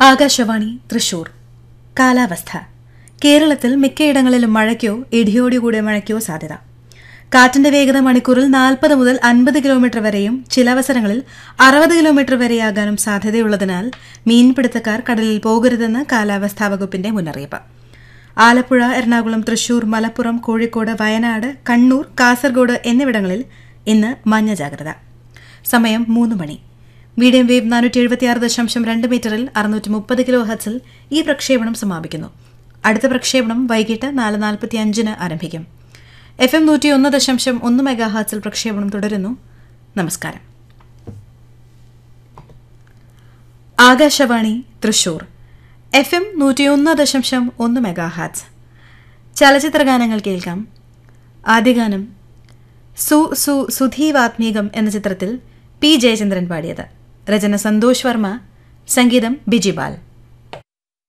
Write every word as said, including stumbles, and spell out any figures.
ആകാശവാണി തൃശൂർ. കാലാവസ്ഥ. കേരളത്തിൽ മിക്കയിടങ്ങളിലും മഴയ്ക്കോ ഇടിയോടുകൂടിയ മഴയ്ക്കോ സാധ്യത. കാറ്റിന്റെ വേഗത മണിക്കൂറിൽ നാൽപ്പത് മുതൽ അൻപത് കിലോമീറ്റർ വരെയും ചിലവസരങ്ങളിൽ അറുപത് കിലോമീറ്റർ വരെയാകാനും സാധ്യതയുള്ളതിനാൽ മീൻപിടുത്തക്കാർ കടലിൽ പോകരുതെന്ന് കാലാവസ്ഥാ വകുപ്പിന്റെ മുന്നറിയിപ്പ്. ആലപ്പുഴ, എറണാകുളം, തൃശൂർ, മലപ്പുറം, കോഴിക്കോട്, വയനാട്, കണ്ണൂർ, കാസർഗോഡ് എന്നിവിടങ്ങളിൽ ഇന്ന് മഞ്ഞ ജാഗ്രത. സമയം മൂന്ന് മണി. മീഡിയം വേവ് നാനൂറ്റി എഴുപത്തിയാറ് ദശാംശം രണ്ട് മീറ്ററിൽ അറുന്നൂറ്റി മുപ്പത് കിലോ ഹെർട്സിൽ ഈ പ്രക്ഷേപണം സമാപിക്കുന്നു. അടുത്ത പ്രക്ഷേപണം വൈകിട്ട് നാല് നാൽപ്പത്തി അഞ്ചിന് ആരംഭിക്കും. എഫ് എം നൂറ്റി ഒന്ന് ദശാംശം ഒന്ന് മെഗാ ഹെർട്സിൽ പ്രക്ഷേപണം തുടരുന്നു. നമസ്കാരം. ആകാശവാണി തൃശൂർ. എഫ് എം നൂറ്റിയൊന്ന് ദശാംശം ഒന്ന് മെഗാ ഹെർട്സ്. ചലച്ചിത്ര ഗാനങ്ങൾ കേൾക്കാം. ആദ്യ ഗാനം സു സു സുധീവാത്മീകം എന്ന ചിത്രത്തിൽ പി ജയചന്ദ്രൻ പാടിയത്. രചന സന്തോഷ് വർമ്മ, സംഗീതം ബിജിപാൽ.